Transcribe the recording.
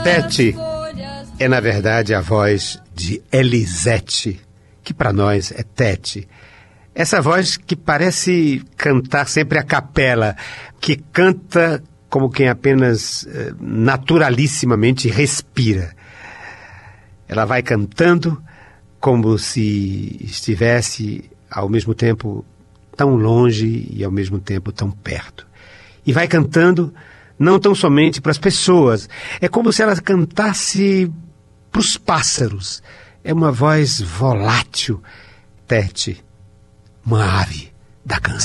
Tete é, na verdade, a voz de Elisete, que para nós é Tete. Essa voz que parece cantar sempre a capela, que canta como quem apenas naturalissimamente respira. Ela vai cantando como se estivesse, ao mesmo tempo, tão longe e, ao mesmo tempo, tão perto. E vai cantando não tão somente para as pessoas. É como se ela cantasse para os pássaros. É uma voz volátil. Tete, uma ave da canção.